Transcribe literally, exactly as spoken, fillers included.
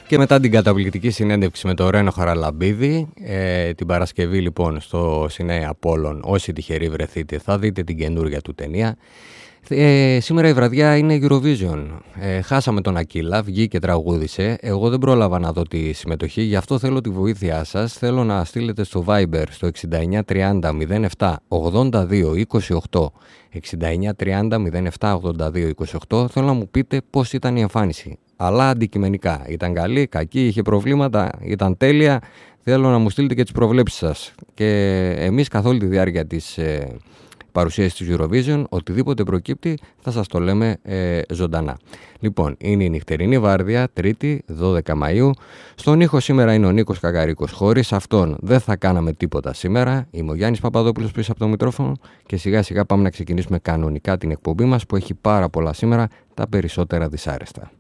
Και μετά την καταπληκτική συνέντευξη με τον Ρένο Χαραλαμπίδη, ε, την Παρασκευή λοιπόν στο Σινέ Απόλλων, όσοι τυχεροί βρεθείτε θα δείτε την καινούργια του ταινία. Ε, σήμερα η βραδιά είναι Eurovision. Ε, χάσαμε τον Ακύλα, βγήκε και τραγούδισε. Εγώ δεν πρόλαβα να δω τη συμμετοχή, γι' αυτό θέλω τη βοήθειά σας. Θέλω να στείλετε στο Viber στο εξήντα εννιά τριάντα μηδέν επτά ογδόντα δύο είκοσι οκτώ. εξήντα εννιά τριάντα μηδέν επτά ογδόντα δύο είκοσι οκτώ. Θέλω να μου πείτε πώς ήταν η εμφάνιση. Αλλά αντικειμενικά. Ήταν καλή, κακή, είχε προβλήματα, ήταν τέλεια. Θέλω να μου στείλετε και τις προβλέψεις σας. Και εμείς καθ' όλη τη διάρκεια της ε, παρουσίασης της Eurovision, οτιδήποτε προκύπτει θα σας το λέμε ε, ζωντανά. Λοιπόν, είναι η νυχτερινή βάρδια, Τρίτη, δώδεκα Μαΐου. Στον ήχο σήμερα είναι ο Νίκος Καγαρίκος. Χωρίς αυτόν δεν θα κάναμε τίποτα σήμερα. Είμαι ο Γιάννης Παπαδόπουλος πίσω από το μικρόφωνο και σιγά σιγά πάμε να ξεκινήσουμε κανονικά την εκπομπή μας που έχει πάρα πολλά σήμερα, τα περισσότερα δυσάρεστα.